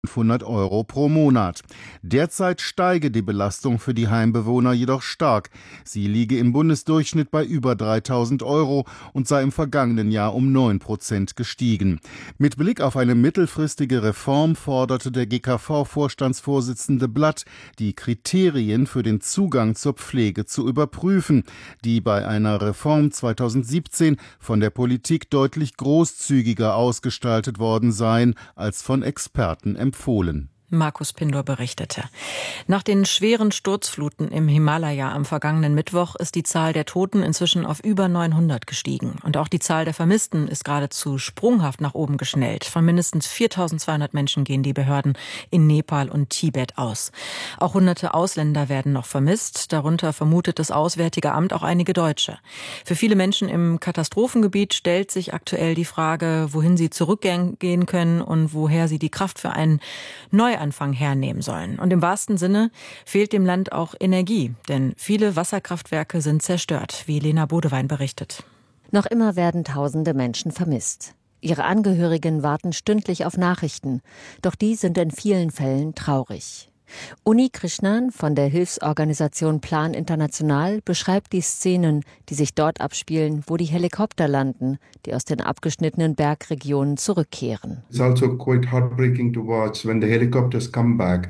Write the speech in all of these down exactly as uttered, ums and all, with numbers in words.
fünfhundert Euro pro Monat. Derzeit steige die Belastung für die Heimbewohner jedoch stark. Sie liege im Bundesdurchschnitt bei über dreitausend Euro und sei im vergangenen Jahr um neun Prozent gestiegen. Mit Blick auf eine mittelfristige Reform forderte der G K V-Vorstandsvorsitzende Blatt, die Kriterien für den Zugang zur Pflege zu überprüfen, die bei einer Reform zweitausendsiebzehn von der Politik deutlich großzügiger ausgestaltet worden seien als von Experten empfohlen. empfohlen. Markus Pindor berichtete. Nach den schweren Sturzfluten im Himalaya am vergangenen Mittwoch ist die Zahl der Toten inzwischen auf über neunhundert gestiegen. Und auch die Zahl der Vermissten ist geradezu sprunghaft nach oben geschnellt. Von mindestens viertausendzweihundert Menschen gehen die Behörden in Nepal und Tibet aus. Auch hunderte Ausländer werden noch vermisst. Darunter vermutet das Auswärtige Amt auch einige Deutsche. Für viele Menschen im Katastrophengebiet stellt sich aktuell die Frage, wohin sie zurückgehen können und woher sie die Kraft für einen Neuanfang Anfang hernehmen sollen. Und im wahrsten Sinne fehlt dem Land auch Energie, denn viele Wasserkraftwerke sind zerstört, wie Lena Bodewein berichtet. Noch immer werden tausende Menschen vermisst. Ihre Angehörigen warten stündlich auf Nachrichten, doch die sind in vielen Fällen traurig. Uni Krishnan von der Hilfsorganisation Plan International beschreibt die Szenen, die sich dort abspielen, wo die Helikopter landen, die aus den abgeschnittenen Bergregionen zurückkehren. It's also quite heartbreaking to watch when the helicopters come back.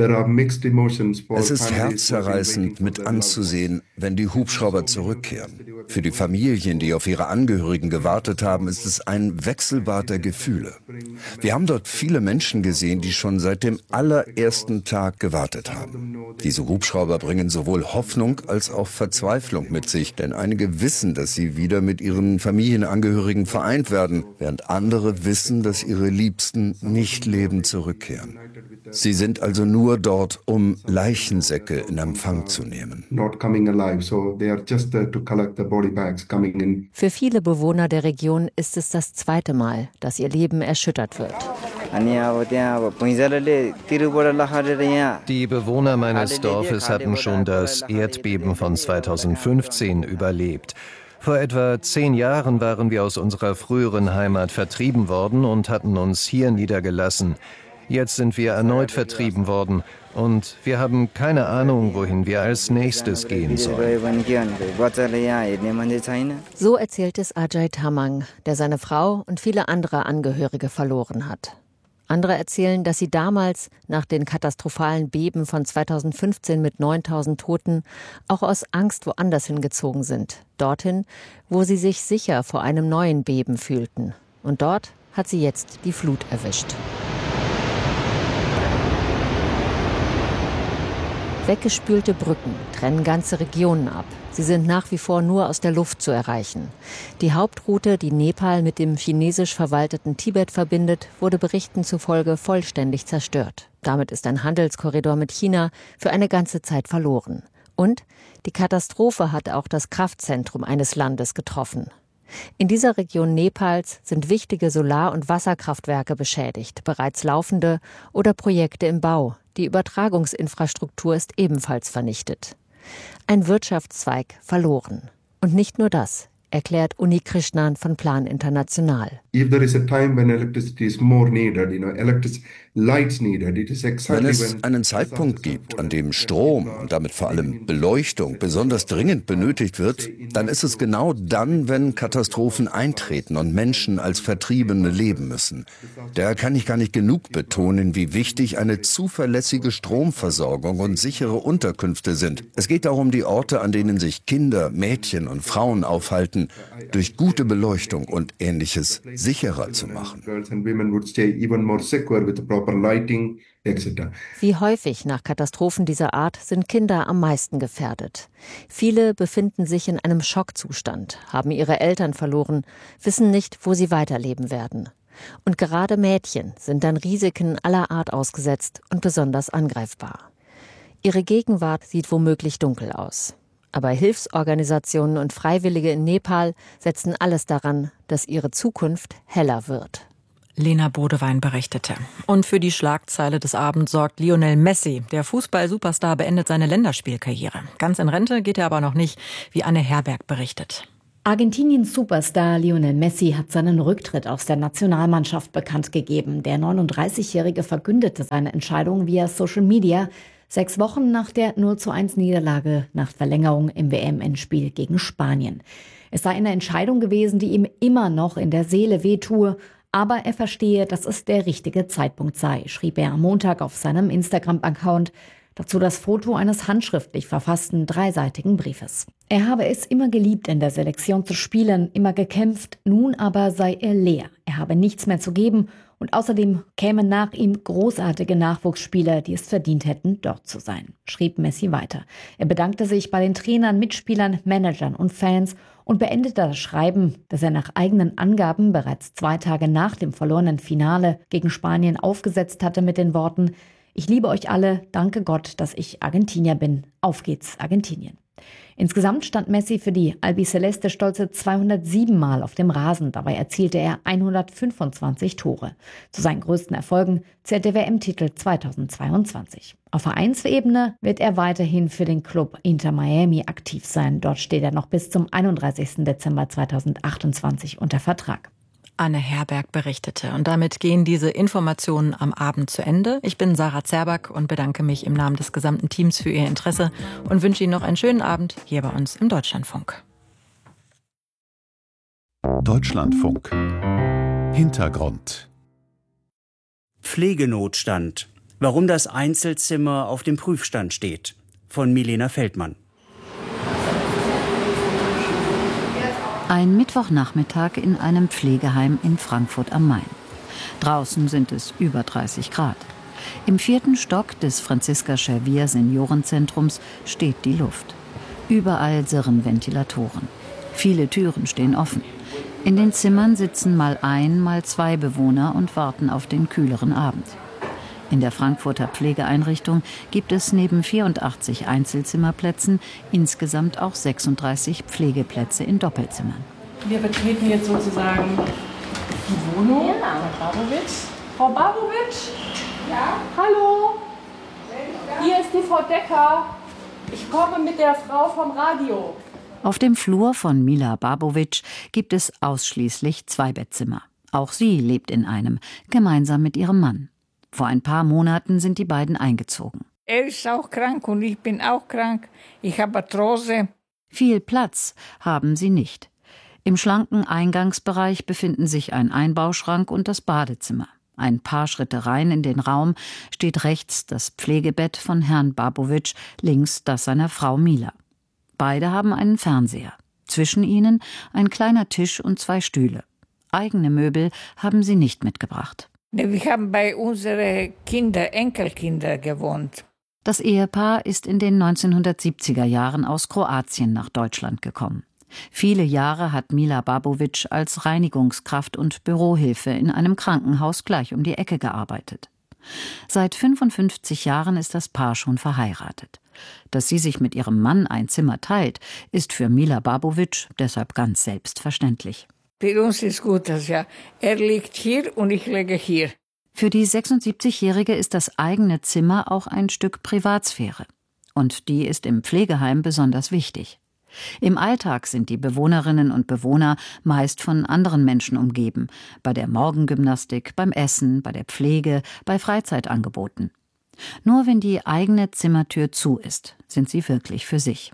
Es ist herzzerreißend mit anzusehen, wenn die Hubschrauber zurückkehren. Für die Familien, die auf ihre Angehörigen gewartet haben, ist es ein Wechselbad der Gefühle. Wir haben dort viele Menschen gesehen, die schon seit dem allerersten Tag gewartet haben. Diese Hubschrauber bringen sowohl Hoffnung als auch Verzweiflung mit sich, denn einige wissen, dass sie wieder mit ihren Familienangehörigen vereint werden, während andere wissen, dass ihre Liebsten nicht lebend zurückkehren. Sie sind also nur dort, um Leichensäcke in Empfang zu nehmen. Für viele Bewohner der Region ist es das zweite Mal, dass ihr Leben erschüttert wird. Die Bewohner meines Dorfes hatten schon das Erdbeben von zweitausendfünfzehn überlebt. Vor etwa zehn Jahren waren wir aus unserer früheren Heimat vertrieben worden und hatten uns hier niedergelassen. Jetzt sind wir erneut vertrieben worden und wir haben keine Ahnung, wohin wir als nächstes gehen sollen. So erzählt es Ajay Tamang, der seine Frau und viele andere Angehörige verloren hat. Andere erzählen, dass sie damals, nach den katastrophalen Beben von zweitausendfünfzehn mit neuntausend Toten, auch aus Angst woanders hingezogen sind. Dorthin, wo sie sich sicher vor einem neuen Beben fühlten. Und dort hat sie jetzt die Flut erwischt. Weggespülte Brücken trennen ganze Regionen ab. Sie sind nach wie vor nur aus der Luft zu erreichen. Die Hauptroute, die Nepal mit dem chinesisch verwalteten Tibet verbindet, wurde Berichten zufolge vollständig zerstört. Damit ist ein Handelskorridor mit China für eine ganze Zeit verloren. Und die Katastrophe hat auch das Kraftzentrum eines Landes getroffen. In dieser Region Nepals sind wichtige Solar- und Wasserkraftwerke beschädigt, bereits laufende oder Projekte im Bau. Die Übertragungsinfrastruktur ist ebenfalls vernichtet. Ein Wirtschaftszweig verloren. Und nicht nur das, erklärt Uni Krishnan von Plan International. Wenn es einen Zeitpunkt gibt, an dem Strom und damit vor allem Beleuchtung besonders dringend benötigt wird, dann ist es genau dann, wenn Katastrophen eintreten und Menschen als Vertriebene leben müssen. Da kann ich gar nicht genug betonen, wie wichtig eine zuverlässige Stromversorgung und sichere Unterkünfte sind. Es geht darum, die Orte, an denen sich Kinder, Mädchen und Frauen aufhalten, durch gute Beleuchtung und Ähnliches sicherer zu machen. Wie häufig nach Katastrophen dieser Art sind Kinder am meisten gefährdet. Viele befinden sich in einem Schockzustand, haben ihre Eltern verloren, wissen nicht, wo sie weiterleben werden. Und gerade Mädchen sind dann Risiken aller Art ausgesetzt und besonders angreifbar. Ihre Gegenwart sieht womöglich dunkel aus. Aber Hilfsorganisationen und Freiwillige in Nepal setzen alles daran, dass ihre Zukunft heller wird. Lena Bodewein berichtete. Und für die Schlagzeile des Abends sorgt Lionel Messi. Der Fußball-Superstar beendet seine Länderspielkarriere. Ganz in Rente geht er aber noch nicht, wie Anne Herberg berichtet. Argentiniens Superstar Lionel Messi hat seinen Rücktritt aus der Nationalmannschaft bekannt gegeben. Der neununddreißigjährige verkündete seine Entscheidung via Social Media, sechs Wochen nach der null zu eins Niederlage nach Verlängerung im W M-Endspiel gegen Spanien. Es sei eine Entscheidung gewesen, die ihm immer noch in der Seele wehtue, aber er verstehe, dass es der richtige Zeitpunkt sei, schrieb er am Montag auf seinem Instagram-Account. Dazu das Foto eines handschriftlich verfassten dreiseitigen Briefes. Er habe es immer geliebt, in der Selektion zu spielen, immer gekämpft, nun aber sei er leer. Er habe nichts mehr zu geben und außerdem kämen nach ihm großartige Nachwuchsspieler, die es verdient hätten, dort zu sein, schrieb Messi weiter. Er bedankte sich bei den Trainern, Mitspielern, Managern und Fans und beendete das Schreiben, das er nach eigenen Angaben bereits zwei Tage nach dem verlorenen Finale gegen Spanien aufgesetzt hatte, mit den Worten: Ich liebe euch alle, danke Gott, dass ich Argentinier bin. Auf geht's, Argentinien. Insgesamt stand Messi für die Albiceleste stolze zweihundertsieben Mal auf dem Rasen. Dabei erzielte er hundertfünfundzwanzig Tore. Zu seinen größten Erfolgen zählt der W M-Titel zweitausendzweiundzwanzig. Auf Vereinsebene wird er weiterhin für den Club Inter Miami aktiv sein. Dort steht er noch bis zum einunddreißigsten Dezember zweitausendachtundzwanzig unter Vertrag. Anne Herberg berichtete. Und damit gehen diese Informationen am Abend zu Ende. Ich bin Sarah Zerback und bedanke mich im Namen des gesamten Teams für Ihr Interesse und wünsche Ihnen noch einen schönen Abend hier bei uns im Deutschlandfunk. Deutschlandfunk. Hintergrund. Pflegenotstand. Warum das Einzelzimmer auf dem Prüfstand steht. Von Milena Feldmann. Ein Mittwochnachmittag in einem Pflegeheim in Frankfurt am Main. Draußen sind es über dreißig Grad. Im vierten Stock des Franziska Schewier-Seniorenzentrums steht die Luft. Überall sirren Ventilatoren. Viele Türen stehen offen. In den Zimmern sitzen mal ein, mal zwei Bewohner und warten auf den kühleren Abend. In der Frankfurter Pflegeeinrichtung gibt es neben vierundachtzig Einzelzimmerplätzen insgesamt auch sechsunddreißig Pflegeplätze in Doppelzimmern. Wir betreten jetzt sozusagen die Wohnung. Ja. Frau Babowitsch. Frau Babowitsch? Ja? Hallo? Hier ist die Frau Decker. Ich komme mit der Frau vom Radio. Auf dem Flur von Mila Babowitsch gibt es ausschließlich Zweibettzimmer. Auch sie lebt in einem, gemeinsam mit ihrem Mann. Vor ein paar Monaten sind die beiden eingezogen. Er ist auch krank und ich bin auch krank. Ich habe Arthrose. Viel Platz haben sie nicht. Im schlanken Eingangsbereich befinden sich ein Einbauschrank und das Badezimmer. Ein paar Schritte rein in den Raum steht rechts das Pflegebett von Herrn Babowitsch, links das seiner Frau Mila. Beide haben einen Fernseher. Zwischen ihnen ein kleiner Tisch und zwei Stühle. Eigene Möbel haben sie nicht mitgebracht. Wir haben bei unseren Kindern, Enkelkinder gewohnt. Das Ehepaar ist in den neunzehnhundertsiebziger Jahren aus Kroatien nach Deutschland gekommen. Viele Jahre hat Mila Babowitsch als Reinigungskraft und Bürohilfe in einem Krankenhaus gleich um die Ecke gearbeitet. Seit fünfundfünfzig Jahren ist das Paar schon verheiratet. Dass sie sich mit ihrem Mann ein Zimmer teilt, ist für Mila Babowitsch deshalb ganz selbstverständlich. Für uns ist gut, dass ja, er liegt hier und ich liege hier. Für die sechsundsiebzigjährige ist das eigene Zimmer auch ein Stück Privatsphäre. Und die ist im Pflegeheim besonders wichtig. Im Alltag sind die Bewohnerinnen und Bewohner meist von anderen Menschen umgeben. Bei der Morgengymnastik, beim Essen, bei der Pflege, bei Freizeitangeboten. Nur wenn die eigene Zimmertür zu ist, sind sie wirklich für sich.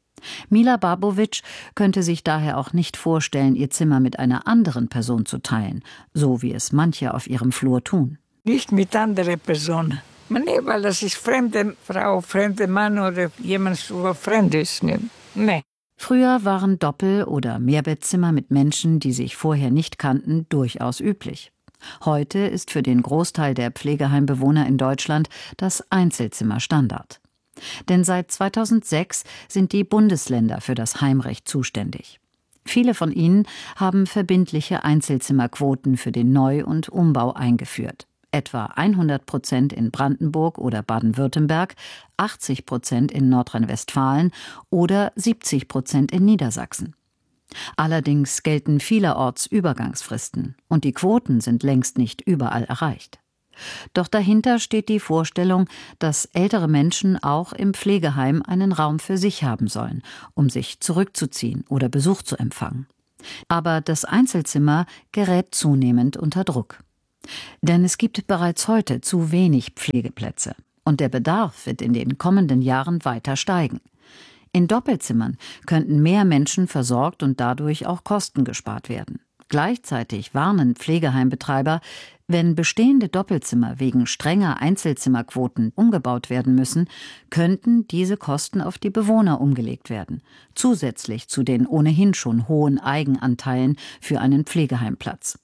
Mila Babowitsch könnte sich daher auch nicht vorstellen, ihr Zimmer mit einer anderen Person zu teilen, so wie es manche auf ihrem Flur tun. Nicht mit anderen Personen. Nee, weil das ist fremde Frau, fremde Mann oder jemand, der fremd ist. Nee. Früher waren Doppel- oder Mehrbettzimmer mit Menschen, die sich vorher nicht kannten, durchaus üblich. Heute ist für den Großteil der Pflegeheimbewohner in Deutschland das Einzelzimmer Standard. Denn seit zweitausendsechs sind die Bundesländer für das Heimrecht zuständig. Viele von ihnen haben verbindliche Einzelzimmerquoten für den Neu- und Umbau eingeführt. Etwa hundert Prozent in Brandenburg oder Baden-Württemberg, achtzig Prozent in Nordrhein-Westfalen oder siebzig Prozent in Niedersachsen. Allerdings gelten vielerorts Übergangsfristen und die Quoten sind längst nicht überall erreicht. Doch dahinter steht die Vorstellung, dass ältere Menschen auch im Pflegeheim einen Raum für sich haben sollen, um sich zurückzuziehen oder Besuch zu empfangen. Aber das Einzelzimmer gerät zunehmend unter Druck. Denn es gibt bereits heute zu wenig Pflegeplätze. Und der Bedarf wird in den kommenden Jahren weiter steigen. In Doppelzimmern könnten mehr Menschen versorgt und dadurch auch Kosten gespart werden. Gleichzeitig warnen Pflegeheimbetreiber, wenn bestehende Doppelzimmer wegen strenger Einzelzimmerquoten umgebaut werden müssen, könnten diese Kosten auf die Bewohner umgelegt werden, zusätzlich zu den ohnehin schon hohen Eigenanteilen für einen Pflegeheimplatz.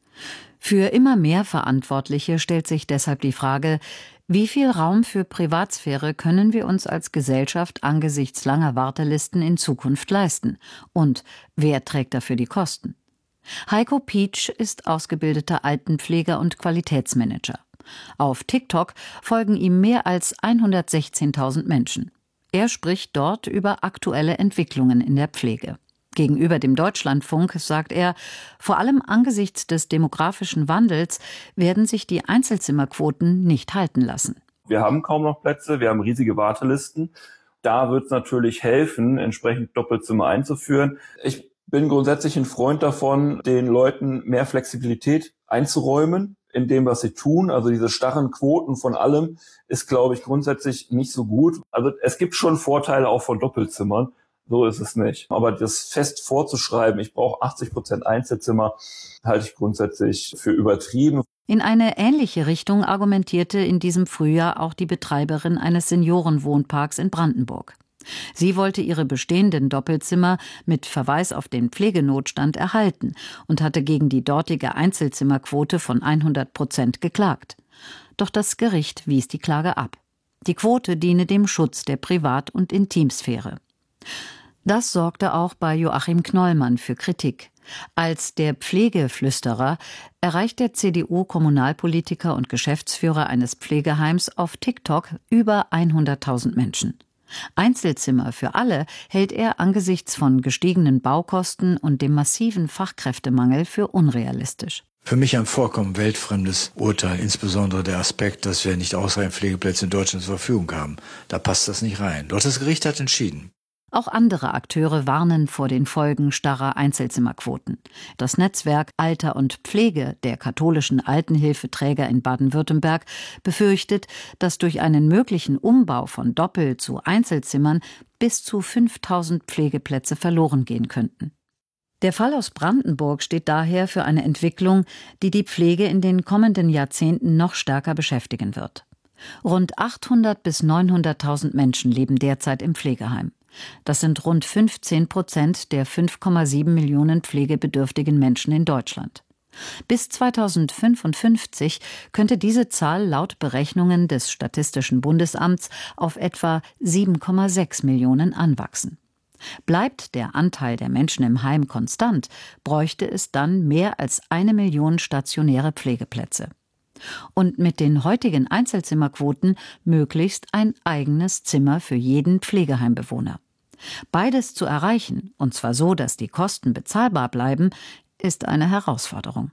Für immer mehr Verantwortliche stellt sich deshalb die Frage, wie viel Raum für Privatsphäre können wir uns als Gesellschaft angesichts langer Wartelisten in Zukunft leisten? Und wer trägt dafür die Kosten? Heiko Pietsch ist ausgebildeter Altenpfleger und Qualitätsmanager. Auf TikTok folgen ihm mehr als hundertsechzehntausend Menschen. Er spricht dort über aktuelle Entwicklungen in der Pflege. Gegenüber dem Deutschlandfunk sagt er, vor allem angesichts des demografischen Wandels werden sich die Einzelzimmerquoten nicht halten lassen. Wir haben kaum noch Plätze, wir haben riesige Wartelisten. Da wird es natürlich helfen, entsprechend Doppelzimmer einzuführen. Ich bin grundsätzlich ein Freund davon, den Leuten mehr Flexibilität einzuräumen in dem, was sie tun. Also diese starren Quoten von allem ist, glaube ich, grundsätzlich nicht so gut. Also es gibt schon Vorteile auch von Doppelzimmern. So ist es nicht. Aber das fest vorzuschreiben, ich brauche achtzig Prozent Einzelzimmer, halte ich grundsätzlich für übertrieben. In eine ähnliche Richtung argumentierte in diesem Frühjahr auch die Betreiberin eines Seniorenwohnparks in Brandenburg. Sie wollte ihre bestehenden Doppelzimmer mit Verweis auf den Pflegenotstand erhalten und hatte gegen die dortige Einzelzimmerquote von hundert Prozent geklagt. Doch das Gericht wies die Klage ab. Die Quote diene dem Schutz der Privat- und Intimsphäre. Das sorgte auch bei Joachim Knollmann für Kritik. Als der Pflegeflüsterer erreicht der C D U-Kommunalpolitiker und Geschäftsführer eines Pflegeheims auf TikTok über hunderttausend Menschen. Einzelzimmer für alle hält er angesichts von gestiegenen Baukosten und dem massiven Fachkräftemangel für unrealistisch. Für mich ein vollkommen weltfremdes Urteil, insbesondere der Aspekt, dass wir nicht ausreichend Pflegeplätze in Deutschland zur Verfügung haben. Da passt das nicht rein. Doch das Gericht hat entschieden. Auch andere Akteure warnen vor den Folgen starrer Einzelzimmerquoten. Das Netzwerk Alter und Pflege der katholischen Altenhilfeträger in Baden-Württemberg befürchtet, dass durch einen möglichen Umbau von Doppel- zu Einzelzimmern bis zu fünftausend Pflegeplätze verloren gehen könnten. Der Fall aus Brandenburg steht daher für eine Entwicklung, die die Pflege in den kommenden Jahrzehnten noch stärker beschäftigen wird. Rund achthundert bis neunhunderttausend Menschen leben derzeit im Pflegeheim. Das sind rund fünfzehn Prozent der fünf Komma sieben Millionen pflegebedürftigen Menschen in Deutschland. Bis zweitausendfünfundfünfzig könnte diese Zahl laut Berechnungen des Statistischen Bundesamts auf etwa sieben Komma sechs Millionen anwachsen. Bleibt der Anteil der Menschen im Heim konstant, bräuchte es dann mehr als eine Million stationäre Pflegeplätze. Und mit den heutigen Einzelzimmerquoten möglichst ein eigenes Zimmer für jeden Pflegeheimbewohner. Beides zu erreichen, und zwar so, dass die Kosten bezahlbar bleiben, ist eine Herausforderung.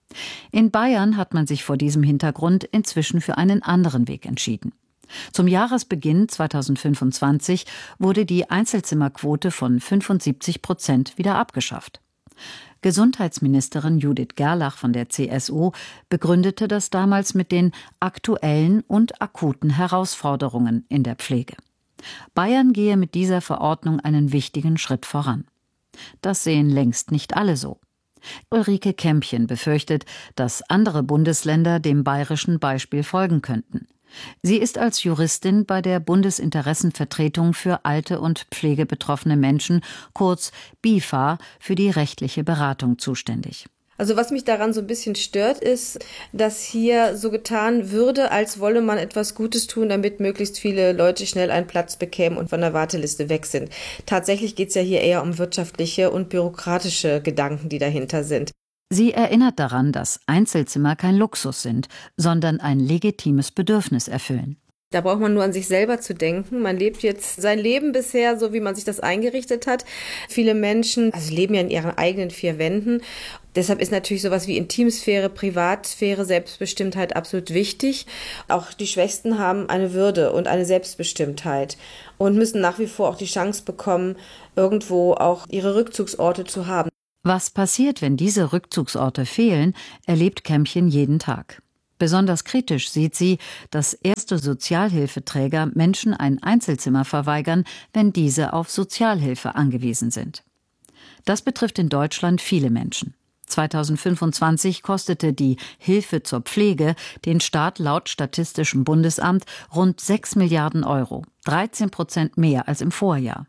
In Bayern hat man sich vor diesem Hintergrund inzwischen für einen anderen Weg entschieden. Zum Jahresbeginn zweitausendfünfundzwanzig wurde die Einzelzimmerquote von fünfundsiebzig Prozent wieder abgeschafft. Gesundheitsministerin Judith Gerlach von der C S U begründete das damals mit den aktuellen und akuten Herausforderungen in der Pflege. Bayern gehe mit dieser Verordnung einen wichtigen Schritt voran. Das sehen längst nicht alle so. Ulrike Kämpchen befürchtet, dass andere Bundesländer dem bayerischen Beispiel folgen könnten. Sie ist als Juristin bei der Bundesinteressenvertretung für alte und pflegebetroffene Menschen, kurz B I F A, für die rechtliche Beratung zuständig. Also was mich daran so ein bisschen stört, ist, dass hier so getan würde, als wolle man etwas Gutes tun, damit möglichst viele Leute schnell einen Platz bekämen und von der Warteliste weg sind. Tatsächlich geht es ja hier eher um wirtschaftliche und bürokratische Gedanken, die dahinter sind. Sie erinnert daran, dass Einzelzimmer kein Luxus sind, sondern ein legitimes Bedürfnis erfüllen. Da braucht man nur an sich selber zu denken. Man lebt jetzt sein Leben bisher so, wie man sich das eingerichtet hat. Viele Menschen also leben ja in ihren eigenen vier Wänden. Deshalb ist natürlich sowas wie Intimsphäre, Privatsphäre, Selbstbestimmtheit absolut wichtig. Auch die Schwächsten haben eine Würde und eine Selbstbestimmtheit und müssen nach wie vor auch die Chance bekommen, irgendwo auch ihre Rückzugsorte zu haben. Was passiert, wenn diese Rückzugsorte fehlen, erlebt Kämmchen jeden Tag. Besonders kritisch sieht sie, dass erste Sozialhilfeträger Menschen ein Einzelzimmer verweigern, wenn diese auf Sozialhilfe angewiesen sind. Das betrifft in Deutschland viele Menschen. zweitausendfünfundzwanzig kostete die Hilfe zur Pflege den Staat laut Statistischem Bundesamt rund sechs Milliarden Euro, dreizehn Prozent mehr als im Vorjahr.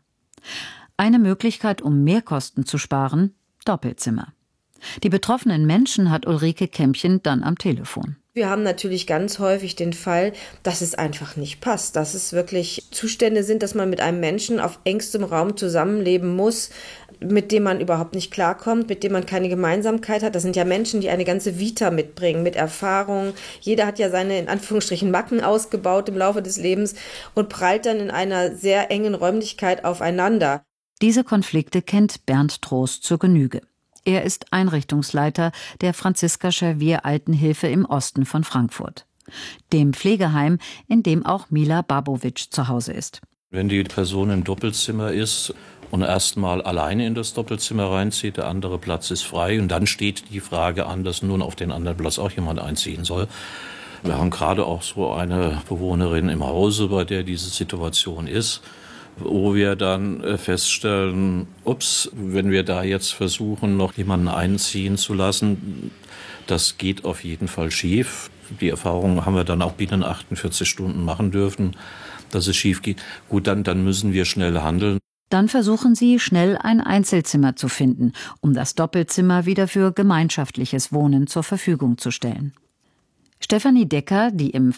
Eine Möglichkeit, um Mehrkosten zu sparen: Doppelzimmer. Die betroffenen Menschen hat Ulrike Kämmchen dann am Telefon. Wir haben natürlich ganz häufig den Fall, dass es einfach nicht passt, dass es wirklich Zustände sind, dass man mit einem Menschen auf engstem Raum zusammenleben muss, mit dem man überhaupt nicht klarkommt, mit dem man keine Gemeinsamkeit hat. Das sind ja Menschen, die eine ganze Vita mitbringen, mit Erfahrung. Jeder hat ja seine, in Anführungsstrichen, Macken ausgebaut im Laufe des Lebens und prallt dann in einer sehr engen Räumlichkeit aufeinander. Diese Konflikte kennt Bernd Trost zur Genüge. Er ist Einrichtungsleiter der Franziska-Schervier-Altenhilfe im Osten von Frankfurt, dem Pflegeheim, in dem auch Mila Babovic zu Hause ist. Wenn die Person im Doppelzimmer ist und erstmal alleine in das Doppelzimmer reinzieht, der andere Platz ist frei und dann steht die Frage an, dass nun auf den anderen Platz auch jemand einziehen soll. Wir haben gerade auch so eine Bewohnerin im Hause, bei der diese Situation ist, wo wir dann feststellen, ups, wenn wir da jetzt versuchen, noch jemanden einziehen zu lassen, das geht auf jeden Fall schief. Die Erfahrung haben wir dann auch binnen achtundvierzig Stunden machen dürfen, dass es schief geht. Gut, dann, dann müssen wir schnell handeln. Dann versuchen sie, schnell ein Einzelzimmer zu finden, um das Doppelzimmer wieder für gemeinschaftliches Wohnen zur Verfügung zu stellen. Stefanie Decker, die im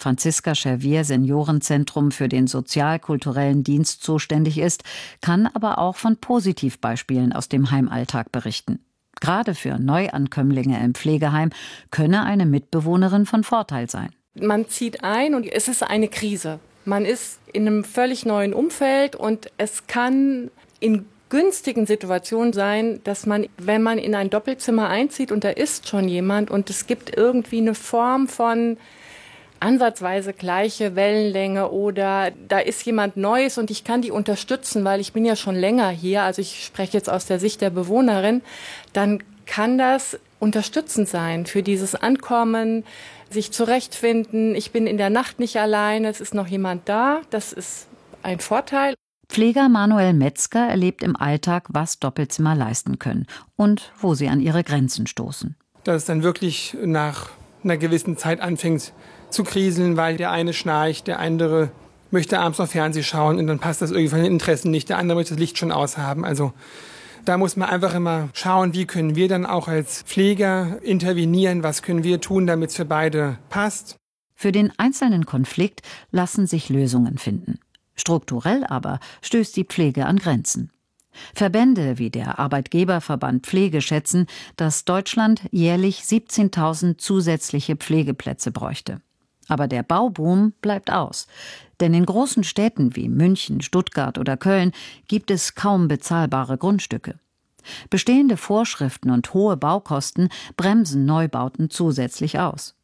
Franziska-Schervier-Seniorenzentrum für den sozial-kulturellen Dienst zuständig ist, kann aber auch von Positivbeispielen aus dem Heimalltag berichten. Gerade für Neuankömmlinge im Pflegeheim könne eine Mitbewohnerin von Vorteil sein. Man zieht ein und es ist eine Krise. Man ist in einem völlig neuen Umfeld und es kann in günstigen Situation sein, dass man, wenn man in ein Doppelzimmer einzieht und da ist schon jemand und es gibt irgendwie eine Form von ansatzweise gleiche Wellenlänge oder da ist jemand Neues und ich kann die unterstützen, weil ich bin ja schon länger hier, also ich spreche jetzt aus der Sicht der Bewohnerin, dann kann das unterstützend sein für dieses Ankommen, sich zurechtfinden. Ich bin in der Nacht nicht alleine, es ist noch jemand da, das ist ein Vorteil. Pfleger Manuel Metzger erlebt im Alltag, was Doppelzimmer leisten können und wo sie an ihre Grenzen stoßen. Dass es dann wirklich nach einer gewissen Zeit anfängt zu kriseln, weil der eine schnarcht, der andere möchte abends noch Fernsehen schauen und dann passt das irgendwie von den Interessen nicht. Der andere möchte das Licht schon aushaben. Also da muss man einfach immer schauen, wie können wir dann auch als Pfleger intervenieren, was können wir tun, damit es für beide passt. Für den einzelnen Konflikt lassen sich Lösungen finden. Strukturell aber stößt die Pflege an Grenzen. Verbände wie der Arbeitgeberverband Pflege schätzen, dass Deutschland jährlich siebzehntausend zusätzliche Pflegeplätze bräuchte. Aber der Bauboom bleibt aus. Denn in großen Städten wie München, Stuttgart oder Köln gibt es kaum bezahlbare Grundstücke. Bestehende Vorschriften und hohe Baukosten bremsen Neubauten zusätzlich aus.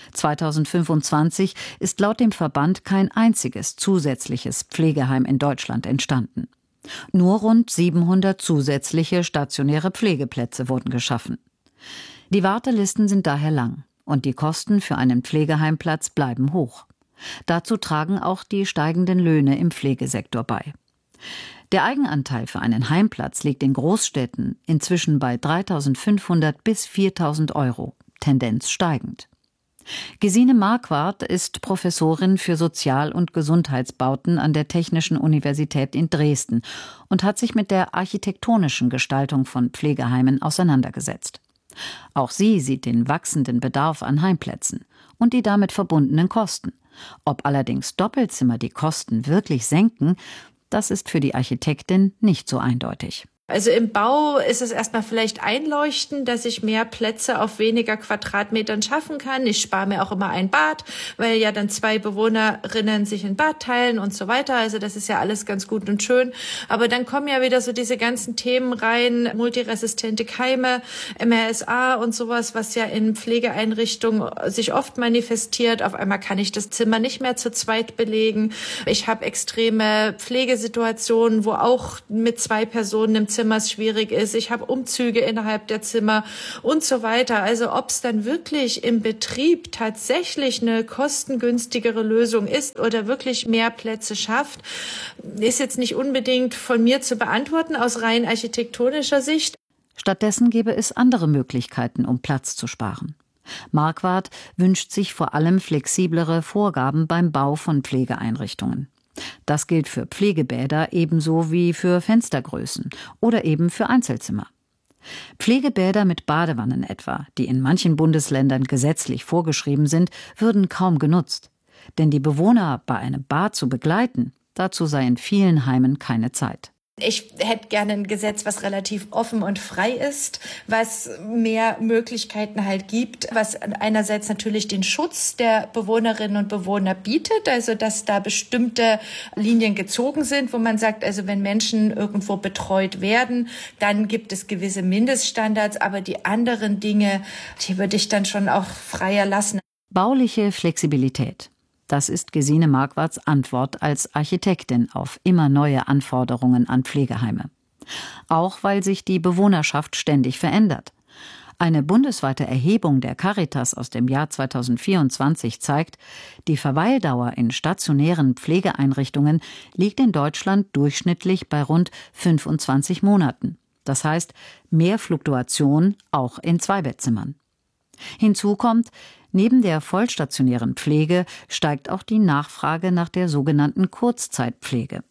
zweitausendfünfundzwanzig ist laut dem Verband kein einziges zusätzliches Pflegeheim in Deutschland entstanden. Nur rund siebenhundert zusätzliche stationäre Pflegeplätze wurden geschaffen. Die Wartelisten sind daher lang und die Kosten für einen Pflegeheimplatz bleiben hoch. Dazu tragen auch die steigenden Löhne im Pflegesektor bei. Der Eigenanteil für einen Heimplatz liegt in Großstädten inzwischen bei dreitausendfünfhundert bis viertausend Euro, Tendenz steigend. Gesine Marquardt ist Professorin für Sozial- und Gesundheitsbauten an der Technischen Universität in Dresden und hat sich mit der architektonischen Gestaltung von Pflegeheimen auseinandergesetzt. Auch sie sieht den wachsenden Bedarf an Heimplätzen und die damit verbundenen Kosten. Ob allerdings Doppelzimmer die Kosten wirklich senken, das ist für die Architektin nicht so eindeutig. Also im Bau ist es erstmal vielleicht einleuchtend, dass ich mehr Plätze auf weniger Quadratmetern schaffen kann. Ich spare mir auch immer ein Bad, weil ja dann zwei Bewohnerinnen sich ein Bad teilen und so weiter. Also das ist ja alles ganz gut und schön. Aber dann kommen ja wieder so diese ganzen Themen rein, multiresistente Keime, M R S A und sowas, was ja in Pflegeeinrichtungen sich oft manifestiert. Auf einmal kann ich das Zimmer nicht mehr zu zweit belegen. Ich habe extreme Pflegesituationen, wo auch mit zwei Personen im Zimmer es schwierig ist. Ich habe Umzüge innerhalb der Zimmer und so weiter. Also ob es dann wirklich im Betrieb tatsächlich eine kostengünstigere Lösung ist oder wirklich mehr Plätze schafft, ist jetzt nicht unbedingt von mir zu beantworten aus rein architektonischer Sicht. Stattdessen gäbe es andere Möglichkeiten, um Platz zu sparen. Marquardt wünscht sich vor allem flexiblere Vorgaben beim Bau von Pflegeeinrichtungen. Das gilt für Pflegebäder ebenso wie für Fenstergrößen oder eben für Einzelzimmer. Pflegebäder mit Badewannen etwa, die in manchen Bundesländern gesetzlich vorgeschrieben sind, würden kaum genutzt. Denn die Bewohner bei einem Bad zu begleiten, dazu sei in vielen Heimen keine Zeit. Ich hätte gerne ein Gesetz, was relativ offen und frei ist, was mehr Möglichkeiten halt gibt, was einerseits natürlich den Schutz der Bewohnerinnen und Bewohner bietet, also dass da bestimmte Linien gezogen sind, wo man sagt, also wenn Menschen irgendwo betreut werden, dann gibt es gewisse Mindeststandards, aber die anderen Dinge, die würde ich dann schon auch freier lassen. Bauliche Flexibilität. Das ist Gesine Marquardts Antwort als Architektin auf immer neue Anforderungen an Pflegeheime. Auch weil sich die Bewohnerschaft ständig verändert. Eine bundesweite Erhebung der Caritas aus dem Jahr zweitausendvierundzwanzig zeigt, die Verweildauer in stationären Pflegeeinrichtungen liegt in Deutschland durchschnittlich bei rund fünfundzwanzig Monaten. Das heißt, mehr Fluktuation auch in Zweibettzimmern. Hinzu kommt, neben der vollstationären Pflege steigt auch die Nachfrage nach der sogenannten Kurzzeitpflege.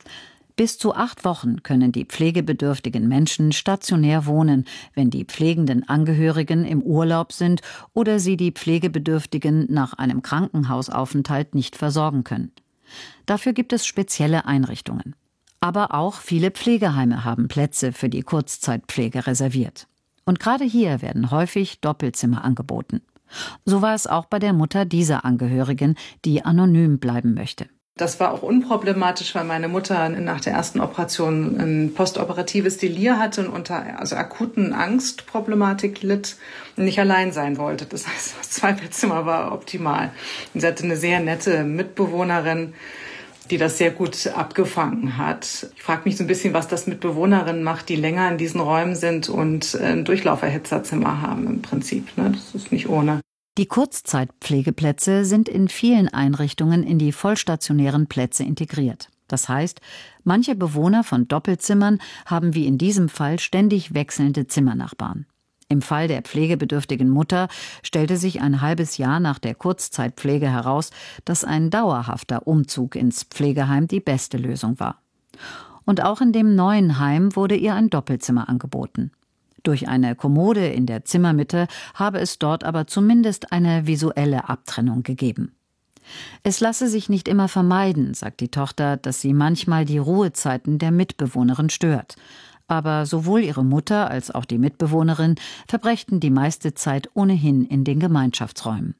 Bis zu acht Wochen können die pflegebedürftigen Menschen stationär wohnen, wenn die pflegenden Angehörigen im Urlaub sind oder sie die Pflegebedürftigen nach einem Krankenhausaufenthalt nicht versorgen können. Dafür gibt es spezielle Einrichtungen. Aber auch viele Pflegeheime haben Plätze für die Kurzzeitpflege reserviert. Und gerade hier werden häufig Doppelzimmer angeboten. So war es auch bei der Mutter dieser Angehörigen, die anonym bleiben möchte. Das war auch unproblematisch, weil meine Mutter nach der ersten Operation ein postoperatives Delir hatte und unter also akuten Angstproblematik litt und nicht allein sein wollte. Das heißt, das Zweibettzimmer war optimal. Und sie hatte eine sehr nette Mitbewohnerin, die das sehr gut abgefangen hat. Ich frage mich so ein bisschen, was das mit Bewohnerinnen macht, die länger in diesen Räumen sind und ein Durchlauferhitzerzimmer haben im Prinzip. Ne? Das ist nicht ohne. Die Kurzzeitpflegeplätze sind in vielen Einrichtungen in die vollstationären Plätze integriert. Das heißt, manche Bewohner von Doppelzimmern haben wie in diesem Fall ständig wechselnde Zimmernachbarn. Im Fall der pflegebedürftigen Mutter stellte sich ein halbes Jahr nach der Kurzzeitpflege heraus, dass ein dauerhafter Umzug ins Pflegeheim die beste Lösung war. Und auch in dem neuen Heim wurde ihr ein Doppelzimmer angeboten. Durch eine Kommode in der Zimmermitte habe es dort aber zumindest eine visuelle Abtrennung gegeben. Es lasse sich nicht immer vermeiden, sagt die Tochter, dass sie manchmal die Ruhezeiten der Mitbewohnerin stört. Aber sowohl ihre Mutter als auch die Mitbewohnerin verbrächten die meiste Zeit ohnehin in den Gemeinschaftsräumen.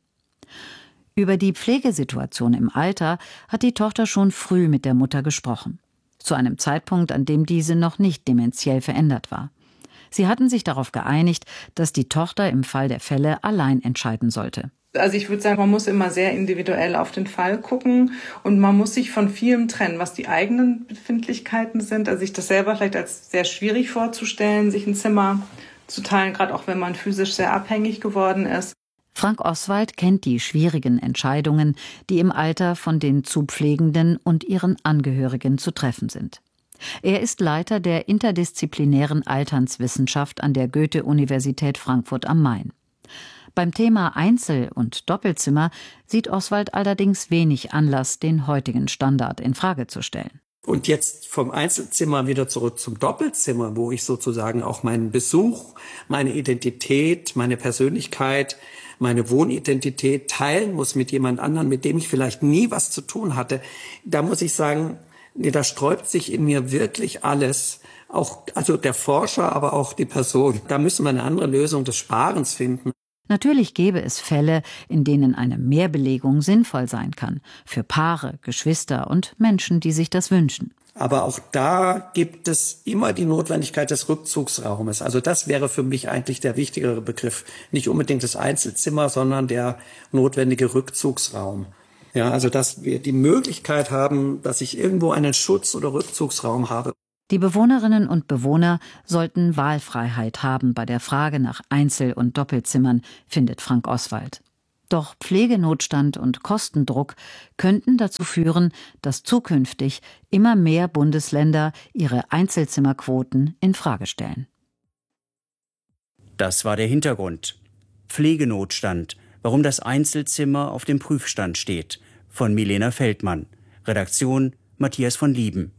Über die Pflegesituation im Alter hat die Tochter schon früh mit der Mutter gesprochen. Zu einem Zeitpunkt, an dem diese noch nicht dementiell verändert war. Sie hatten sich darauf geeinigt, dass die Tochter im Fall der Fälle allein entscheiden sollte. Also ich würde sagen, man muss immer sehr individuell auf den Fall gucken und man muss sich von vielem trennen, was die eigenen Befindlichkeiten sind. Also sich das selber vielleicht als sehr schwierig vorzustellen, sich ein Zimmer zu teilen, gerade auch wenn man physisch sehr abhängig geworden ist. Frank Oswald kennt die schwierigen Entscheidungen, die im Alter von den zu Pflegenden und ihren Angehörigen zu treffen sind. Er ist Leiter der interdisziplinären Alternswissenschaft an der Goethe-Universität Frankfurt am Main. Beim Thema Einzel- und Doppelzimmer sieht Oswald allerdings wenig Anlass, den heutigen Standard in Frage zu stellen. Und jetzt vom Einzelzimmer wieder zurück zum Doppelzimmer, wo ich sozusagen auch meinen Besuch, meine Identität, meine Persönlichkeit, meine Wohnidentität teilen muss mit jemand anderem, mit dem ich vielleicht nie was zu tun hatte. Da muss ich sagen, nee, da sträubt sich in mir wirklich alles, auch also der Forscher, aber auch die Person. Da müssen wir eine andere Lösung des Sparens finden. Natürlich gäbe es Fälle, in denen eine Mehrbelegung sinnvoll sein kann. Für Paare, Geschwister und Menschen, die sich das wünschen. Aber auch da gibt es immer die Notwendigkeit des Rückzugsraumes. Also das wäre für mich eigentlich der wichtigere Begriff. Nicht unbedingt das Einzelzimmer, sondern der notwendige Rückzugsraum. Ja, also dass wir die Möglichkeit haben, dass ich irgendwo einen Schutz- oder Rückzugsraum habe. Die Bewohnerinnen und Bewohner sollten Wahlfreiheit haben bei der Frage nach Einzel- und Doppelzimmern, findet Frank Oswald. Doch Pflegenotstand und Kostendruck könnten dazu führen, dass zukünftig immer mehr Bundesländer ihre Einzelzimmerquoten in Frage stellen. Das war der Hintergrund. Pflegenotstand, warum das Einzelzimmer auf dem Prüfstand steht, von Milena Feldmann. Redaktion Matthias von Lieben.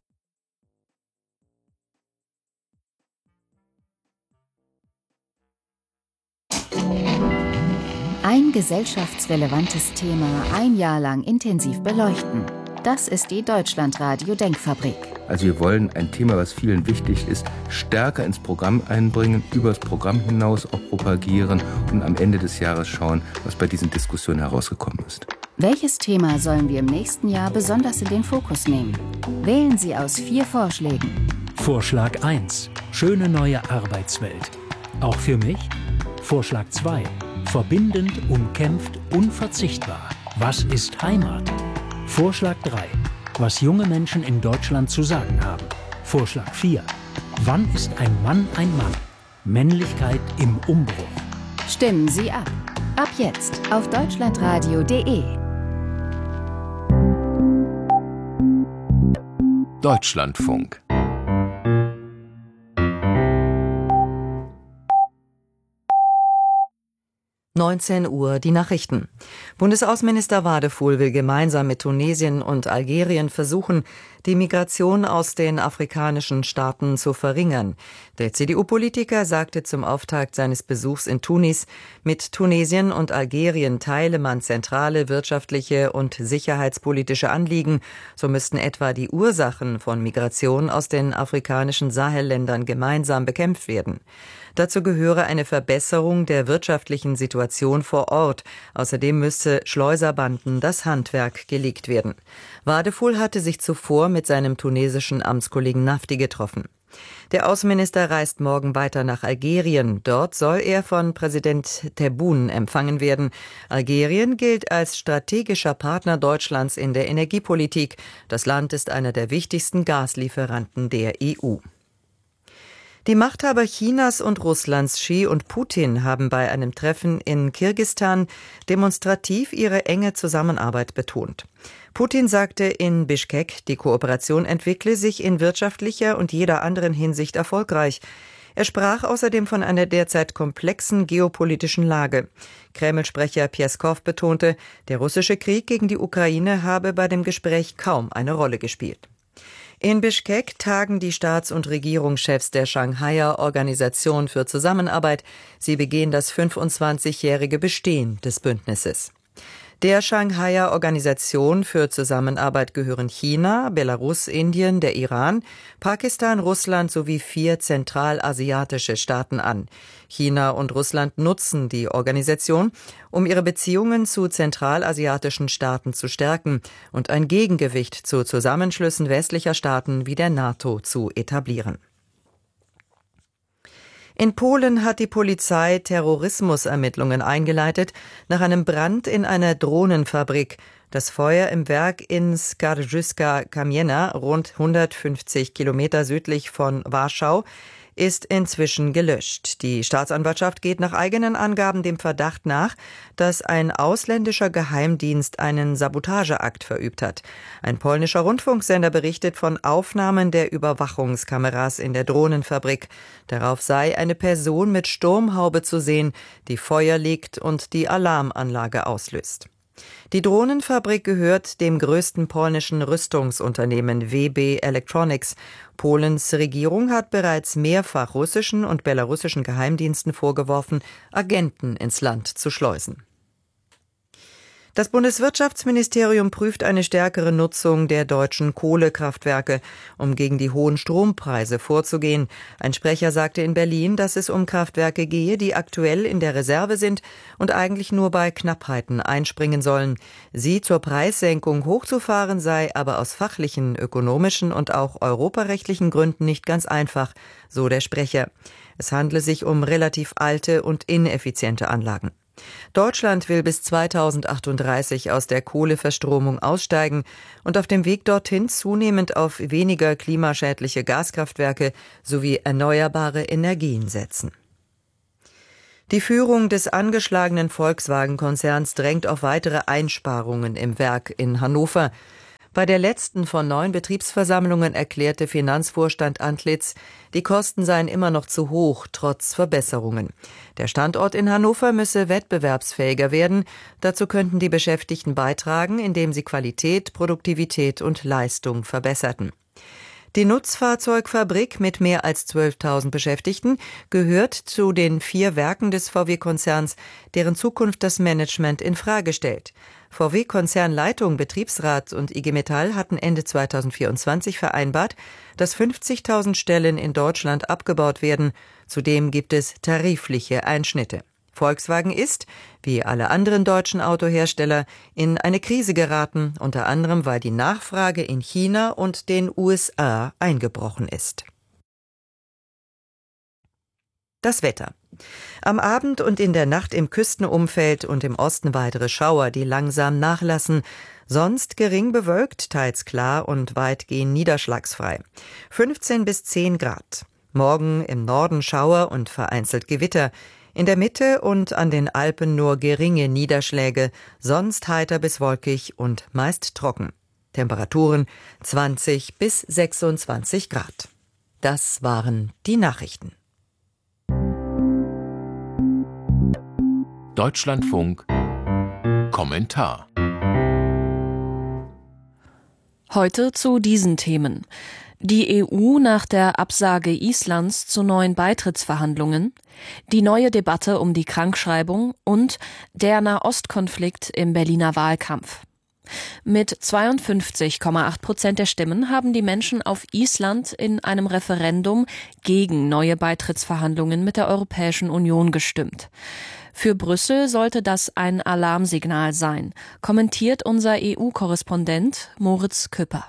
Ein gesellschaftsrelevantes Thema ein Jahr lang intensiv beleuchten. Das ist die Deutschlandradio Denkfabrik. Also wir wollen ein Thema, was vielen wichtig ist, stärker ins Programm einbringen, über das Programm hinaus auch propagieren und am Ende des Jahres schauen, was bei diesen Diskussionen herausgekommen ist. Welches Thema sollen wir im nächsten Jahr besonders in den Fokus nehmen? Wählen Sie aus vier Vorschlägen. Vorschlag eins. Schöne neue Arbeitswelt. Auch für mich? Vorschlag zwei. Verbindend, umkämpft, unverzichtbar. Was ist Heimat? Vorschlag drei. Was junge Menschen in Deutschland zu sagen haben. Vorschlag vier. Wann ist ein Mann ein Mann? Männlichkeit im Umbruch. Stimmen Sie ab. Ab jetzt auf deutschlandradio punkt de. Deutschlandfunk. neunzehn Uhr, die Nachrichten. Bundesaußenminister Wadefuhl will gemeinsam mit Tunesien und Algerien versuchen, die Migration aus den afrikanischen Staaten zu verringern. Der C D U-Politiker sagte zum Auftakt seines Besuchs in Tunis, mit Tunesien und Algerien teile man zentrale wirtschaftliche und sicherheitspolitische Anliegen. So müssten etwa die Ursachen von Migration aus den afrikanischen Sahelländern gemeinsam bekämpft werden. Dazu gehöre eine Verbesserung der wirtschaftlichen Situation vor Ort. Außerdem müsse Schleuserbanden das Handwerk gelegt werden. Wadefuhl hatte sich zuvor mit seinem tunesischen Amtskollegen Nafti getroffen. Der Außenminister reist morgen weiter nach Algerien. Dort soll er von Präsident Tebboune empfangen werden. Algerien gilt als strategischer Partner Deutschlands in der Energiepolitik. Das Land ist einer der wichtigsten Gaslieferanten der E U. Die Machthaber Chinas und Russlands, Xi und Putin, haben bei einem Treffen in Kirgisistan demonstrativ ihre enge Zusammenarbeit betont. Putin sagte in Bischkek, die Kooperation entwickle sich in wirtschaftlicher und jeder anderen Hinsicht erfolgreich. Er sprach außerdem von einer derzeit komplexen geopolitischen Lage. Kreml-Sprecher Pjeskow betonte, der russische Krieg gegen die Ukraine habe bei dem Gespräch kaum eine Rolle gespielt. In Bischkek tagen die Staats- und Regierungschefs der Shanghaier Organisation für Zusammenarbeit. Sie begehen das fünfundzwanzigjährige Bestehen des Bündnisses. Der Shanghaier Organisation für Zusammenarbeit gehören China, Belarus, Indien, der Iran, Pakistan, Russland sowie vier zentralasiatische Staaten an. China und Russland nutzen die Organisation, um ihre Beziehungen zu zentralasiatischen Staaten zu stärken und ein Gegengewicht zu Zusammenschlüssen westlicher Staaten wie der NATO zu etablieren. In Polen hat die Polizei Terrorismusermittlungen eingeleitet nach einem Brand in einer Drohnenfabrik. Das Feuer im Werk in Skarżyska Kamienia, rund hundertfünfzig Kilometer südlich von Warschau, ist inzwischen gelöscht. Die Staatsanwaltschaft geht nach eigenen Angaben dem Verdacht nach, dass ein ausländischer Geheimdienst einen Sabotageakt verübt hat. Ein polnischer Rundfunksender berichtet von Aufnahmen der Überwachungskameras in der Drohnenfabrik. Darauf sei eine Person mit Sturmhaube zu sehen, die Feuer legt und die Alarmanlage auslöst. Die Drohnenfabrik gehört dem größten polnischen Rüstungsunternehmen W B Electronics. Polens Regierung hat bereits mehrfach russischen und belarussischen Geheimdiensten vorgeworfen, Agenten ins Land zu schleusen. Das Bundeswirtschaftsministerium prüft eine stärkere Nutzung der deutschen Kohlekraftwerke, um gegen die hohen Strompreise vorzugehen. Ein Sprecher sagte in Berlin, dass es um Kraftwerke gehe, die aktuell in der Reserve sind und eigentlich nur bei Knappheiten einspringen sollen. Sie zur Preissenkung hochzufahren sei aber aus fachlichen, ökonomischen und auch europarechtlichen Gründen nicht ganz einfach, so der Sprecher. Es handle sich um relativ alte und ineffiziente Anlagen. Deutschland will bis zweitausendachtunddreißig aus der Kohleverstromung aussteigen und auf dem Weg dorthin zunehmend auf weniger klimaschädliche Gaskraftwerke sowie erneuerbare Energien setzen. Die Führung des angeschlagenen Volkswagen-Konzerns drängt auf weitere Einsparungen im Werk in Hannover. Bei der letzten von neun Betriebsversammlungen erklärte Finanzvorstand Antlitz, die Kosten seien immer noch zu hoch, trotz Verbesserungen. Der Standort in Hannover müsse wettbewerbsfähiger werden. Dazu könnten die Beschäftigten beitragen, indem sie Qualität, Produktivität und Leistung verbesserten. Die Nutzfahrzeugfabrik mit mehr als zwölftausend Beschäftigten gehört zu den vier Werken des V W-Konzerns, deren Zukunft das Management in Frage stellt. V W-Konzernleitung, Betriebsrat und I G Metall hatten Ende zweitausendvierundzwanzig vereinbart, dass fünfzigtausend Stellen in Deutschland abgebaut werden. Zudem gibt es tarifliche Einschnitte. Volkswagen ist, wie alle anderen deutschen Autohersteller, in eine Krise geraten, unter anderem weil die Nachfrage in China und den U S A eingebrochen ist. Das Wetter. Am Abend und in der Nacht im Küstenumfeld und im Osten weitere Schauer, die langsam nachlassen. Sonst gering bewölkt, teils klar und weitgehend niederschlagsfrei. fünfzehn bis zehn Grad. Morgen im Norden Schauer und vereinzelt Gewitter. In der Mitte und an den Alpen nur geringe Niederschläge, sonst heiter bis wolkig und meist trocken. Temperaturen zwanzig bis sechsundzwanzig Grad. Das waren die Nachrichten. Deutschlandfunk Kommentar. Heute zu diesen Themen. Die E U nach der Absage Islands zu neuen Beitrittsverhandlungen, die neue Debatte um die Krankschreibung und der Nahostkonflikt im Berliner Wahlkampf. Mit zweiundfünfzig Komma acht Prozent der Stimmen haben die Menschen auf Island in einem Referendum gegen neue Beitrittsverhandlungen mit der Europäischen Union gestimmt. Für Brüssel sollte das ein Alarmsignal sein, kommentiert unser E U-Korrespondent Moritz Küpper.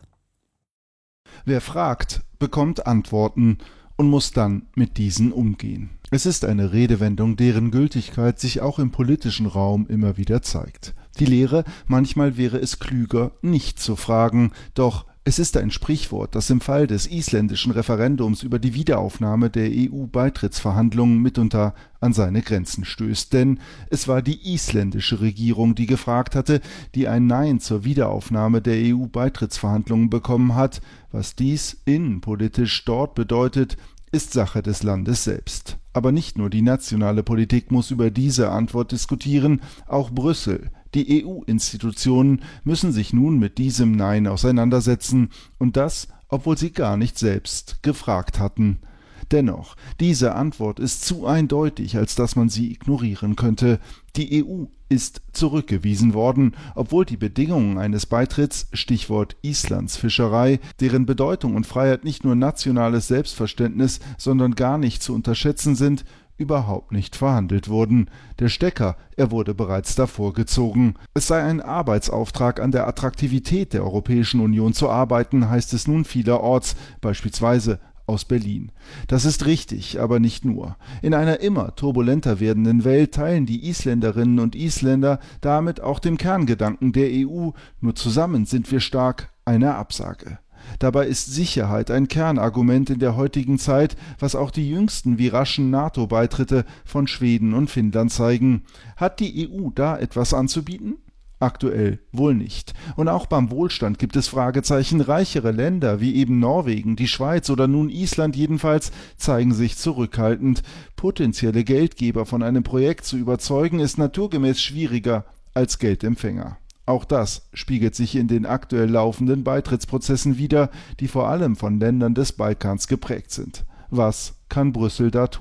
Wer fragt, bekommt Antworten und muss dann mit diesen umgehen. Es ist eine Redewendung, deren Gültigkeit sich auch im politischen Raum immer wieder zeigt. Die Lehre, manchmal wäre es klüger, nicht zu fragen, doch es ist ein Sprichwort, das im Fall des isländischen Referendums über die Wiederaufnahme der E U-Beitrittsverhandlungen mitunter an seine Grenzen stößt. Denn es war die isländische Regierung, die gefragt hatte, die ein Nein zur Wiederaufnahme der E U-Beitrittsverhandlungen bekommen hat. Was dies innenpolitisch dort bedeutet, ist Sache des Landes selbst. Aber nicht nur die nationale Politik muss über diese Antwort diskutieren, auch Brüssel. Die E U-Institutionen müssen sich nun mit diesem Nein auseinandersetzen, und das, obwohl sie gar nicht selbst gefragt hatten. Dennoch, diese Antwort ist zu eindeutig, als dass man sie ignorieren könnte. Die E U ist zurückgewiesen worden, obwohl die Bedingungen eines Beitritts, Stichwort Islands Fischerei, deren Bedeutung und Freiheit nicht nur nationales Selbstverständnis, sondern gar nicht zu unterschätzen sind, überhaupt nicht verhandelt wurden. Der Stecker, er wurde bereits davor gezogen. Es sei ein Arbeitsauftrag, an der Attraktivität der Europäischen Union zu arbeiten, heißt es nun vielerorts, beispielsweise aus Berlin. Das ist richtig, aber nicht nur. In einer immer turbulenter werdenden Welt teilen die Isländerinnen und Isländer damit auch den Kerngedanken der E U, nur zusammen sind wir stark, eine Absage. Dabei ist Sicherheit ein Kernargument in der heutigen Zeit, was auch die jüngsten wie raschen NATO-Beitritte von Schweden und Finnland zeigen. Hat die E U da etwas anzubieten? Aktuell wohl nicht. Und auch beim Wohlstand gibt es Fragezeichen. Reichere Länder wie eben Norwegen, die Schweiz oder nun Island jedenfalls zeigen sich zurückhaltend. Potenzielle Geldgeber von einem Projekt zu überzeugen, ist naturgemäß schwieriger als Geldempfänger. Auch das spiegelt sich in den aktuell laufenden Beitrittsprozessen wider, die vor allem von Ländern des Balkans geprägt sind. Was kann Brüssel da tun?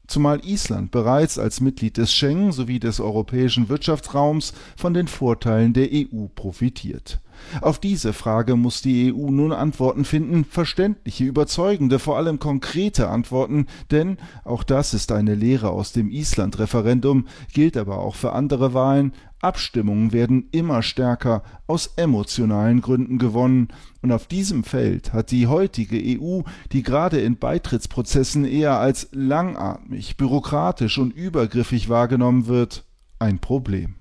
zumal Island bereits als Mitglied des Schengen sowie des europäischen Wirtschaftsraums von den Vorteilen der E U profitiert. Auf diese Frage muss die E U nun Antworten finden, verständliche, überzeugende, vor allem konkrete Antworten, denn auch das ist eine Lehre aus dem Island-Referendum, gilt aber auch für andere Wahlen. Abstimmungen werden immer stärker aus emotionalen Gründen gewonnen, und auf diesem Feld hat die heutige E U, die gerade in Beitrittsprozessen eher als langatmig, bürokratisch und übergriffig wahrgenommen wird, ein Problem.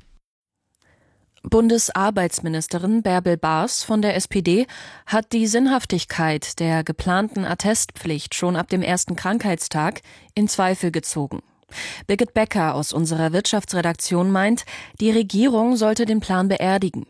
Bundesarbeitsministerin Bärbel Baas von der S P D hat die Sinnhaftigkeit der geplanten Attestpflicht schon ab dem ersten Krankheitstag in Zweifel gezogen. Birgit Becker aus unserer Wirtschaftsredaktion meint, die Regierung sollte den Plan beerdigen.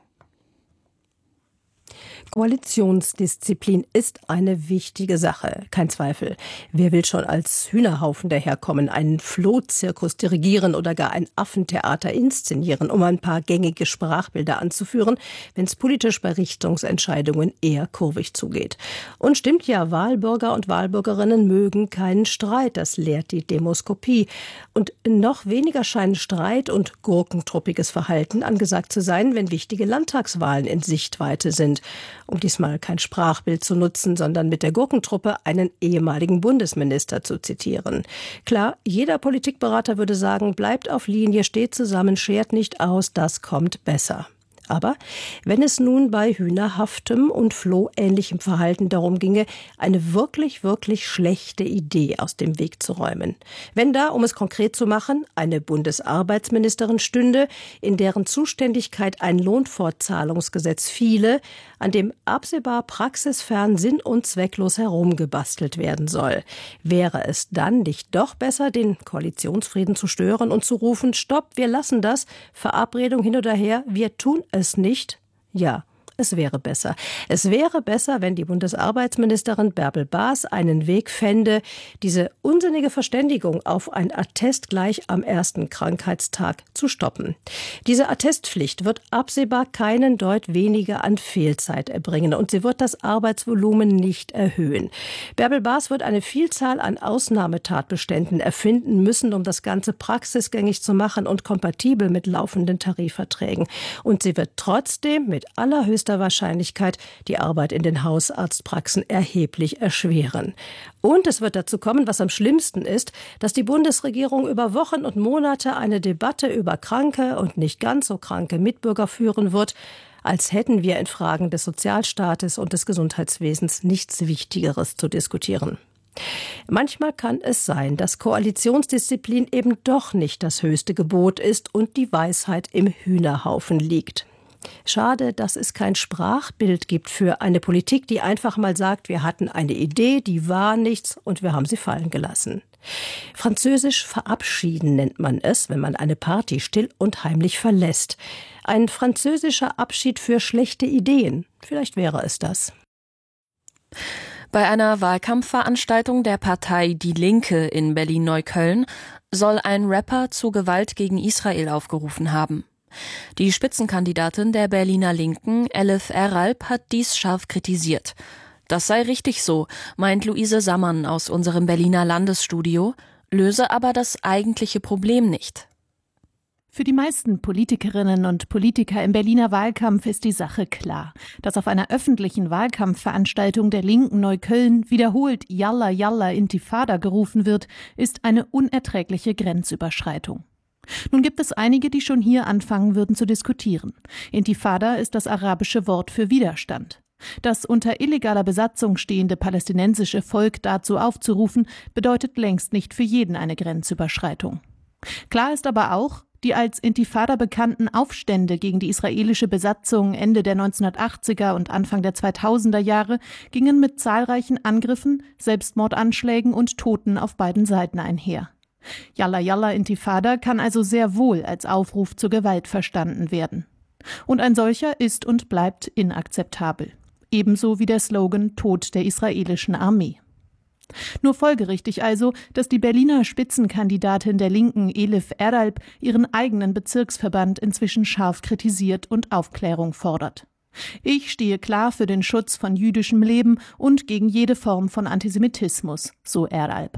Koalitionsdisziplin ist eine wichtige Sache, kein Zweifel. Wer will schon als Hühnerhaufen daherkommen, einen Flohzirkus dirigieren oder gar ein Affentheater inszenieren, um ein paar gängige Sprachbilder anzuführen, wenn es politisch bei Richtungsentscheidungen eher kurvig zugeht. Und stimmt ja, Wahlbürger und Wahlbürgerinnen mögen keinen Streit, das lehrt die Demoskopie. Und noch weniger scheinen Streit und gurkentruppiges Verhalten angesagt zu sein, wenn wichtige Landtagswahlen in Sichtweite sind. Um diesmal kein Sprachbild zu nutzen, sondern mit der Gurkentruppe einen ehemaligen Bundesminister zu zitieren. Klar, jeder Politikberater würde sagen, bleibt auf Linie, steht zusammen, schert nicht aus, das kommt besser. Aber wenn es nun bei hühnerhaftem und flohähnlichem Verhalten darum ginge, eine wirklich, wirklich schlechte Idee aus dem Weg zu räumen. Wenn da, um es konkret zu machen, eine Bundesarbeitsministerin stünde, in deren Zuständigkeit ein Lohnfortzahlungsgesetz fiele, an dem absehbar praxisfern sinn- und zwecklos herumgebastelt werden soll. Wäre es dann nicht doch besser, den Koalitionsfrieden zu stören und zu rufen, stopp, wir lassen das, Verabredung hin oder her, wir tun es es nicht? Ja, es wäre besser. Es wäre besser, wenn die Bundesarbeitsministerin Bärbel Baas einen Weg fände, diese unsinnige Verständigung auf ein Attest gleich am ersten Krankheitstag zu stoppen. Diese Attestpflicht wird absehbar keinen Deut weniger an Fehlzeit erbringen und sie wird das Arbeitsvolumen nicht erhöhen. Bärbel Baas wird eine Vielzahl an Ausnahmetatbeständen erfinden müssen, um das Ganze praxisgängig zu machen und kompatibel mit laufenden Tarifverträgen. Und sie wird trotzdem mit allerhöchster Wahrscheinlichkeit die Arbeit in den Hausarztpraxen erheblich erschweren. Und es wird dazu kommen, was am schlimmsten ist, dass die Bundesregierung über Wochen und Monate eine Debatte über kranke und nicht ganz so kranke Mitbürger führen wird, als hätten wir in Fragen des Sozialstaates und des Gesundheitswesens nichts Wichtigeres zu diskutieren. Manchmal kann es sein, dass Koalitionsdisziplin eben doch nicht das höchste Gebot ist und die Weisheit im Hühnerhaufen liegt. Schade, dass es kein Sprachbild gibt für eine Politik, die einfach mal sagt, wir hatten eine Idee, die war nichts und wir haben sie fallen gelassen. Französisch verabschieden nennt man es, wenn man eine Party still und heimlich verlässt. Ein französischer Abschied für schlechte Ideen. Vielleicht wäre es das. Bei einer Wahlkampfveranstaltung der Partei Die Linke in Berlin-Neukölln soll ein Rapper zu Gewalt gegen Israel aufgerufen haben. Die Spitzenkandidatin der Berliner Linken, Elif Eralp, hat dies scharf kritisiert. Das sei richtig so, meint Luise Sammann aus unserem Berliner Landesstudio, löse aber das eigentliche Problem nicht. Für die meisten Politikerinnen und Politiker im Berliner Wahlkampf ist die Sache klar. Dass auf einer öffentlichen Wahlkampfveranstaltung der Linken Neukölln wiederholt Yalla Yalla Intifada gerufen wird, ist eine unerträgliche Grenzüberschreitung. Nun gibt es einige, die schon hier anfangen würden zu diskutieren. Intifada ist das arabische Wort für Widerstand. Das unter illegaler Besatzung stehende palästinensische Volk dazu aufzurufen, bedeutet längst nicht für jeden eine Grenzüberschreitung. Klar ist aber auch, die als Intifada bekannten Aufstände gegen die israelische Besatzung Ende der neunzehnhundertachtziger und Anfang der zweitausender Jahre gingen mit zahlreichen Angriffen, Selbstmordanschlägen und Toten auf beiden Seiten einher. Yalla Yalla Intifada kann also sehr wohl als Aufruf zur Gewalt verstanden werden. Und ein solcher ist und bleibt inakzeptabel. Ebenso wie der Slogan Tod der israelischen Armee. Nur folgerichtig also, dass die Berliner Spitzenkandidatin der Linken Elif Eralp ihren eigenen Bezirksverband inzwischen scharf kritisiert und Aufklärung fordert. Ich stehe klar für den Schutz von jüdischem Leben und gegen jede Form von Antisemitismus, so Eralp.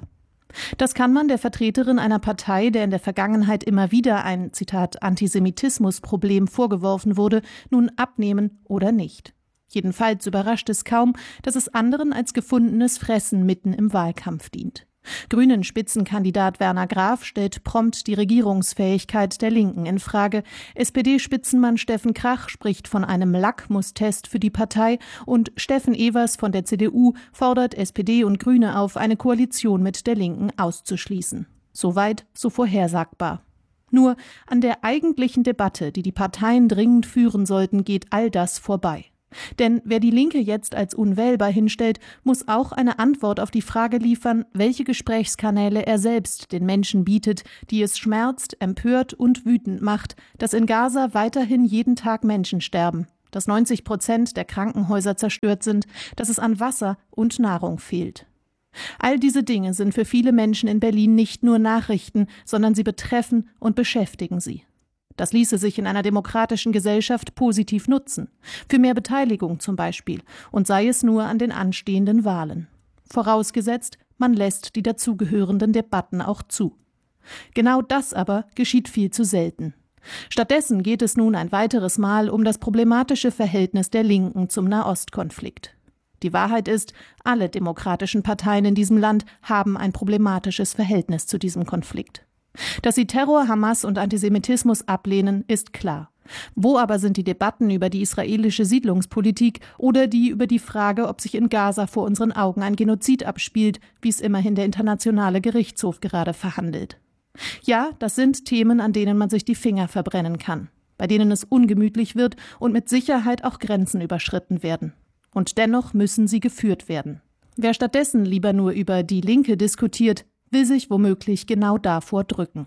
Das kann man der Vertreterin einer Partei, der in der Vergangenheit immer wieder ein, Zitat, Antisemitismusproblem vorgeworfen wurde, nun abnehmen oder nicht. Jedenfalls überrascht es kaum, dass es anderen als gefundenes Fressen mitten im Wahlkampf dient. Grünen-Spitzenkandidat Werner Graf stellt prompt die Regierungsfähigkeit der Linken in Frage. S P D-Spitzenmann Steffen Krach spricht von einem Lackmustest für die Partei und Steffen Evers von der C D U fordert S P D und Grüne auf, eine Koalition mit der Linken auszuschließen. Soweit, so vorhersagbar. Nur an der eigentlichen Debatte, die die Parteien dringend führen sollten, geht all das vorbei. Denn wer die Linke jetzt als unwählbar hinstellt, muss auch eine Antwort auf die Frage liefern, welche Gesprächskanäle er selbst den Menschen bietet, die es schmerzt, empört und wütend macht, dass in Gaza weiterhin jeden Tag Menschen sterben, dass neunzig Prozent der Krankenhäuser zerstört sind, dass es an Wasser und Nahrung fehlt. All diese Dinge sind für viele Menschen in Berlin nicht nur Nachrichten, sondern sie betreffen und beschäftigen sie. Das ließe sich in einer demokratischen Gesellschaft positiv nutzen. Für mehr Beteiligung zum Beispiel. Und sei es nur an den anstehenden Wahlen. Vorausgesetzt, man lässt die dazugehörenden Debatten auch zu. Genau das aber geschieht viel zu selten. Stattdessen geht es nun ein weiteres Mal um das problematische Verhältnis der Linken zum Nahostkonflikt. Die Wahrheit ist, alle demokratischen Parteien in diesem Land haben ein problematisches Verhältnis zu diesem Konflikt. Dass sie Terror, Hamas und Antisemitismus ablehnen, ist klar. Wo aber sind die Debatten über die israelische Siedlungspolitik oder die über die Frage, ob sich in Gaza vor unseren Augen ein Genozid abspielt, wie es immerhin der Internationale Gerichtshof gerade verhandelt? Ja, das sind Themen, an denen man sich die Finger verbrennen kann, bei denen es ungemütlich wird und mit Sicherheit auch Grenzen überschritten werden. Und dennoch müssen sie geführt werden. Wer stattdessen lieber nur über die Linke diskutiert, will sich womöglich genau davor drücken.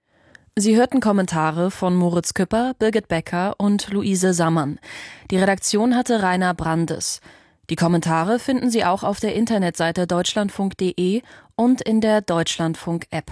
Sie hörten Kommentare von Moritz Küpper, Birgit Becker und Luise Sammann. Die Redaktion hatte Rainer Brandes. Die Kommentare finden Sie auch auf der Internetseite deutschlandfunk punkt de und in der Deutschlandfunk-App.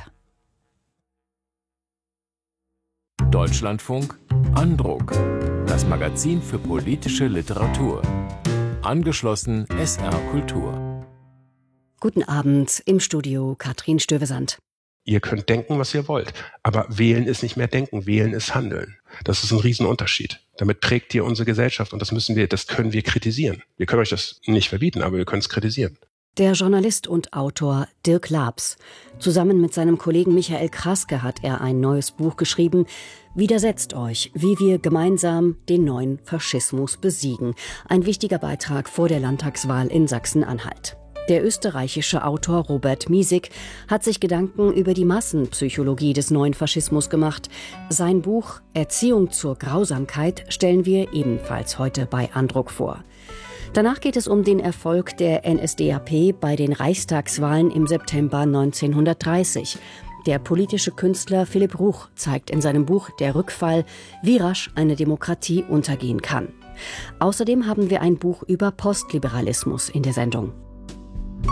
Deutschlandfunk Andruck. Das Magazin für politische Literatur. Angeschlossen S R Kultur. Guten Abend, im Studio Katrin Stövesand. Ihr könnt denken, was ihr wollt, aber wählen ist nicht mehr denken, wählen ist handeln. Das ist ein Riesenunterschied. Damit prägt ihr unsere Gesellschaft und das müssen wir, das können wir kritisieren. Wir können euch das nicht verbieten, aber wir können es kritisieren. Der Journalist und Autor Dirk Laabs. Zusammen mit seinem Kollegen Michael Kraske hat er ein neues Buch geschrieben. Widersetzt euch, wie wir gemeinsam den neuen Faschismus besiegen. Ein wichtiger Beitrag vor der Landtagswahl in Sachsen-Anhalt. Der österreichische Autor Robert Miesig hat sich Gedanken über die Massenpsychologie des neuen Faschismus gemacht. Sein Buch Erziehung zur Grausamkeit stellen wir ebenfalls heute bei Andruck vor. Danach geht es um den Erfolg der N S D A P bei den Reichstagswahlen im September neunzehnhundertdreißig. Der politische Künstler Philipp Ruch zeigt in seinem Buch Der Rückfall, wie rasch eine Demokratie untergehen kann. Außerdem haben wir ein Buch über Postliberalismus in der Sendung.